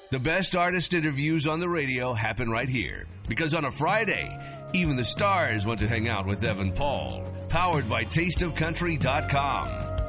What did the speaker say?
The best artist interviews on the radio happen right here. Because on a Friday, even the stars want to hang out with Evan Paul. Powered by TasteOfCountry.com.